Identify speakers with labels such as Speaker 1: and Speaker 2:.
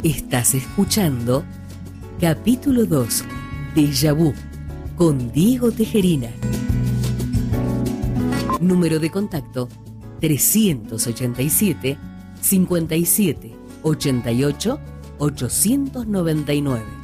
Speaker 1: Estás escuchando capítulo 2, Déjà Vu, con Diego Tejerina. Número de contacto 387 57 88 899.